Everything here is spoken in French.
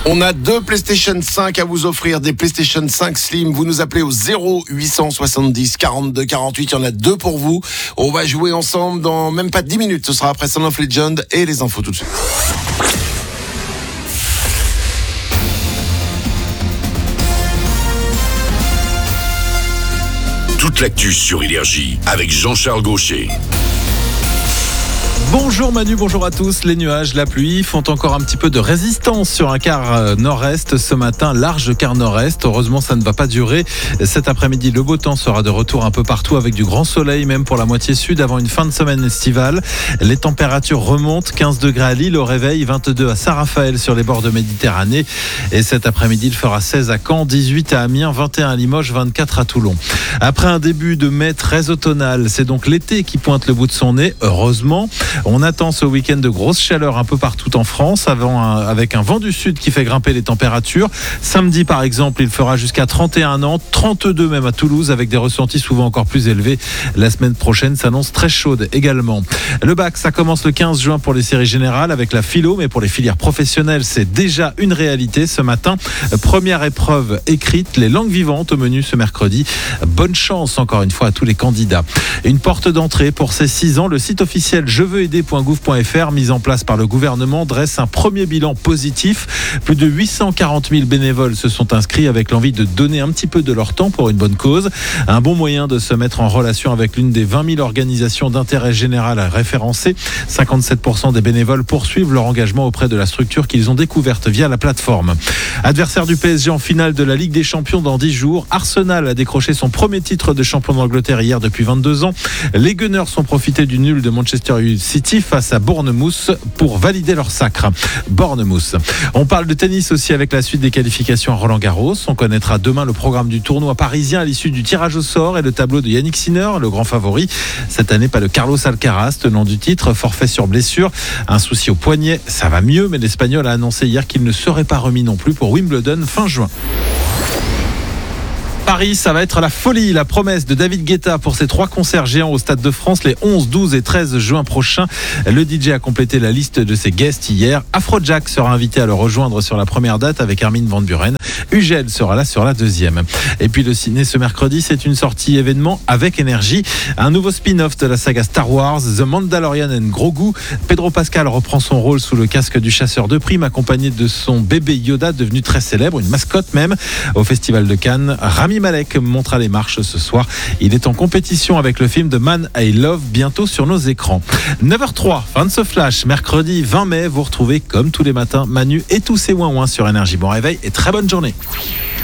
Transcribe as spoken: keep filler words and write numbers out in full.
On a deux PlayStation cinq à vous offrir, des PlayStation cinq Slim. Vous nous appelez au zéro huit cent soixante-dix quarante-deux quarante-huit. Il y en a deux pour vous. On va jouer ensemble dans même pas dix minutes. Ce sera après Son of Legend et les infos tout de suite. Toute l'actu sur Énergie avec Jean-Charles Gaucher. Bonjour Manu, bonjour à tous. Les nuages, la pluie font encore un petit peu de résistance sur un quart nord-est ce matin, large quart nord-est. Heureusement, ça ne va pas durer. Cet après-midi, le beau temps sera de retour un peu partout avec du grand soleil, même pour la moitié sud, avant une fin de semaine estivale. Les températures remontent, quinze degrés à Lille au réveil, vingt-deux à Saint-Raphaël sur les bords de Méditerranée. Et cet après-midi, il fera seize à Caen, dix-huit à Amiens, vingt et un à Limoges, vingt-quatre à Toulon. Après un début de mai très automnal, c'est donc l'été qui pointe le bout de son nez, heureusement. On attend ce week-end de grosse chaleur un peu partout en France, avec un vent du sud qui fait grimper les températures. Samedi, par exemple, il fera jusqu'à trente et un ans, trente-deux même à Toulouse, avec des ressentis souvent encore plus élevés. La semaine prochaine s'annonce très chaude également. Le bac, ça commence le quinze juin pour les séries générales avec la philo, mais pour les filières professionnelles, c'est déjà une réalité ce matin. Première épreuve écrite, les langues vivantes au menu ce mercredi. Bonne chance encore une fois à tous les candidats. Une porte d'entrée pour ces six ans, le site officiel je veux aider point gouv point f r, mis en place par le gouvernement, dresse un premier bilan positif. Plus de huit cent quarante mille bénévoles se sont inscrits avec l'envie de donner un petit peu de leur temps pour une bonne cause. Un bon moyen de se mettre en relation avec l'une des vingt mille organisations d'intérêt général référencées. cinquante-sept pour cent des bénévoles poursuivent leur engagement auprès de la structure qu'ils ont découverte via la plateforme. Adversaire du P S G en finale de la Ligue des Champions dans dix jours, Arsenal a décroché son premier titre de champion d'Angleterre hier depuis vingt-deux ans. Les Gunners ont profité du nul de Manchester City face à Bournemouth pour valider leur sacre. Bournemouth. On parle de tennis aussi avec la suite des qualifications à Roland-Garros. On connaîtra demain le programme du tournoi parisien à l'issue du tirage au sort et le tableau de Yannick Sinner, le grand favori. Cette année, pas de Carlos Alcaraz, tenant du titre, forfait sur blessure. Un souci au poignet, ça va mieux, mais l'Espagnol a annoncé hier qu'il ne serait pas remis non plus pour Wimbledon fin juin. Paris, ça va être la folie, la promesse de David Guetta pour ses trois concerts géants au Stade de France les onze, douze et treize juin prochains. Le D J a complété la liste de ses guests hier. Afrojack sera invité à le rejoindre sur la première date avec Armin van Buuren. Ugel sera là sur la deuxième. Et puis le ciné ce mercredi, c'est une sortie événement avec énergie. Un nouveau spin-off de la saga Star Wars, The Mandalorian and Grogu. Pedro Pascal reprend son rôle sous le casque du chasseur de primes, accompagné de son bébé Yoda, devenu très célèbre, une mascotte même. Au Festival de Cannes, Rami Malek montra les marches ce soir. Il est en compétition avec le film The Man I Love, bientôt sur nos écrans. neuf heures trois, fin de ce flash. Mercredi vingt mai, vous retrouvez comme tous les matins Manu et tous ses ouin-ouin sur Énergie. Bon réveil et très bonne journée.